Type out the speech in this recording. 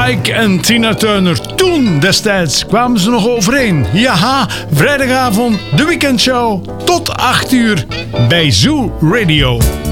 Ike en Tina Turner. Toen destijds kwamen ze nog overeen. Ja, vrijdagavond, de weekendshow. Tot 8 uur bij Zoo Radio.